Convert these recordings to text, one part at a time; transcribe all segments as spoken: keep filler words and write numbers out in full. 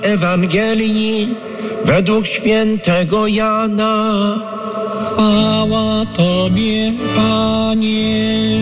Ewangelii według świętego Jana. Chwała Tobie, Panie.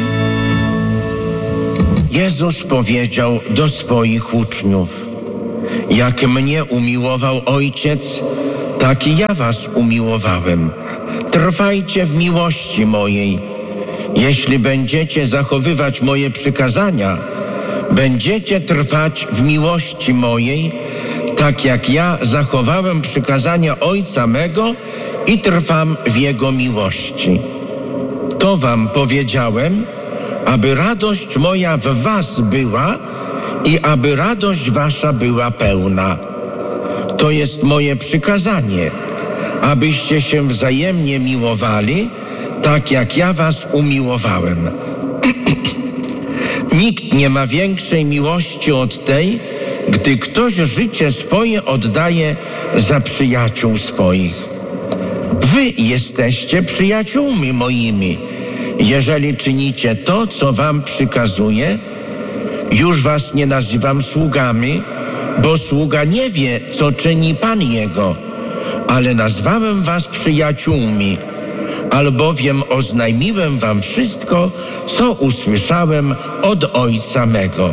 Jezus powiedział do swoich uczniów: jak mnie umiłował Ojciec, tak i ja was umiłowałem. Trwajcie w miłości mojej. Jeśli będziecie zachowywać moje przykazania, będziecie trwać w miłości mojej, tak jak ja zachowałem przykazania Ojca mego i trwam w Jego miłości. To wam powiedziałem, aby radość moja w was była i aby radość wasza była pełna. To jest moje przykazanie, abyście się wzajemnie miłowali, tak jak ja was umiłowałem. Nikt nie ma większej miłości od tej, gdy ktoś życie swoje oddaje za przyjaciół swoich. Wy jesteście przyjaciółmi moimi, jeżeli czynicie to, co wam przykazuję. Już was nie nazywam sługami, bo sługa nie wie, co czyni Pan jego, ale nazwałem was przyjaciółmi, albowiem oznajmiłem wam wszystko, co usłyszałem od Ojca mego.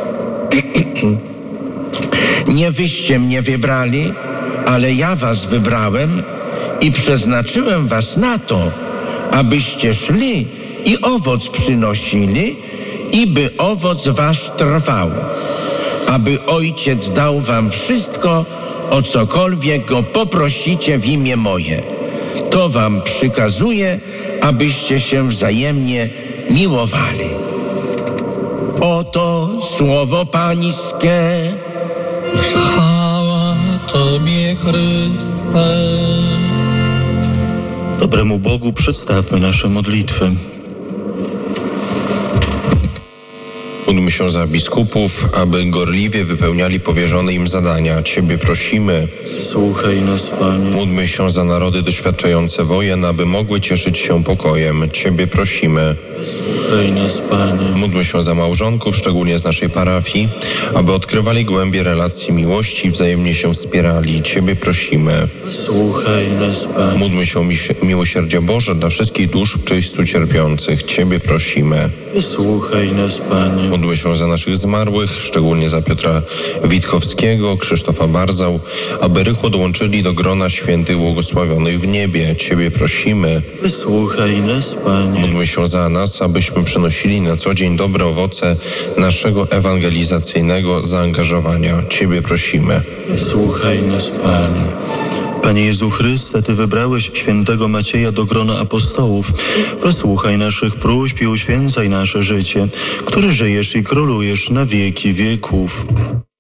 Nie wyście mnie wybrali, ale ja was wybrałem i przeznaczyłem was na to, abyście szli i owoc przynosili, i by owoc wasz trwał, aby Ojciec dał wam wszystko, o cokolwiek go poprosicie w imię moje. To wam przykazuję, abyście się wzajemnie miłowali. Oto słowo Pańskie. Chwała Tobie, Chryste. Dobremu Bogu przedstawmy nasze modlitwy. Módlmy się za biskupów, aby gorliwie wypełniali powierzone im zadania. Ciebie prosimy. Słuchaj nas, Panie. Módlmy się za narody doświadczające wojen, aby mogły cieszyć się pokojem. Ciebie prosimy. Słuchaj nas, Panie. Módlmy się za małżonków, szczególnie z naszej parafii, aby odkrywali głębie relacji miłości i wzajemnie się wspierali. Ciebie prosimy. Słuchaj nas, Panie. Módlmy się o miłosierdzie Boże dla wszystkich dusz w czyśćcu cierpiących. Ciebie prosimy. Słuchaj nas, Panie. Módlmy się za naszych zmarłych, szczególnie za Piotra Witkowskiego, Krzysztofa Barzał, aby rychło dołączyli do grona świętych błogosławionych w niebie. Ciebie prosimy. Słuchaj nas, Panie. Módlmy się za nas, abyśmy przynosili na co dzień dobre owoce naszego ewangelizacyjnego zaangażowania. Ciebie prosimy. Słuchaj nas, Panie. Panie Jezu Chryste, Ty wybrałeś świętego Macieja do grona apostołów. Wysłuchaj naszych próśb i uświęcaj nasze życie, które żyjesz i królujesz na wieki wieków.